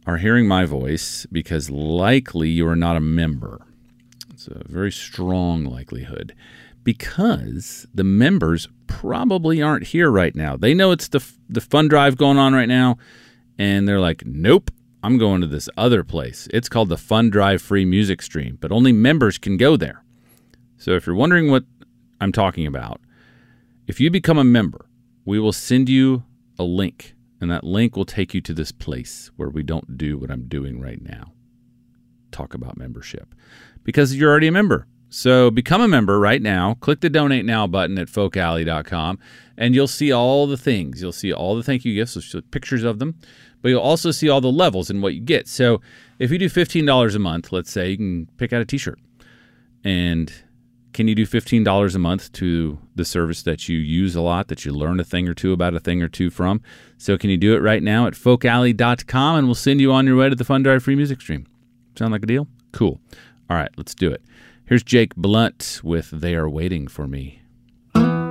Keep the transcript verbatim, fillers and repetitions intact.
are hearing my voice because likely you are not a member. It's a very strong likelihood because the members probably aren't here right now. They know it's the the fund drive going on right now, and they're like, nope, I'm going to this other place. It's called the Fund Drive Free Music Stream, but only members can go there. So if you're wondering what I'm talking about, if you become a member, we will send you a link, and that link will take you to this place where we don't do what I'm doing right now. Talk about membership. Because you're already a member. So become a member right now. Click the Donate Now button at folk alley dot com, and you'll see all the things. You'll see all the thank you gifts, so pictures of them, but you'll also see all the levels and what you get. So if you do fifteen dollars a month, let's say, you can pick out a t-shirt. And can you do fifteen dollars a month to the service that you use a lot, that you learn a thing or two about a thing or two from? So can you do it right now at folk alley dot com, and we'll send you on your way to the Fund Drive Free Music Stream. Sound like a deal? Cool. All right, let's do it. Here's Jake Blunt with They Are Waiting for Me.